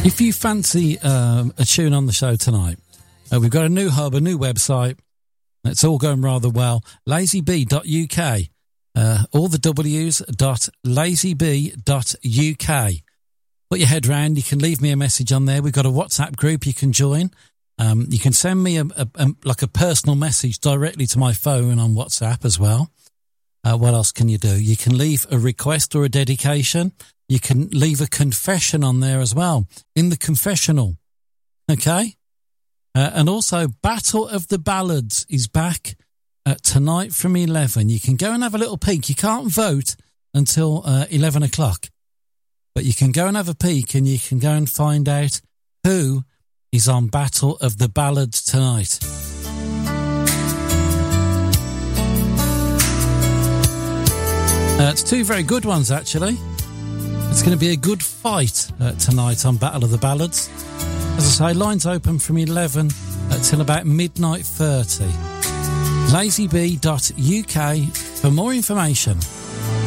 If you fancy a tune on the show tonight, we've got a new hub, a new website. It's all going rather well. lazybee.uk. All the w's.lazybee.uk. Put your head round. You can leave me a message on there. We've got a WhatsApp group you can join. You can send me a personal message directly to my phone on WhatsApp as well. What else can you do? You can leave a request or a dedication. You can leave a confession on there as well, in the confessional. Okay? And also, Battle of the Ballads is back tonight from 11. You can go and have a little peek. You can't vote until 11 o'clock. But you can go and have a peek and you can go and find out who is on Battle of the Ballads tonight. It's two very good ones, actually. It's going to be a good fight tonight on Battle of the Ballads. As I say, lines open from 11 till about midnight 30. lazybee.uk for more information.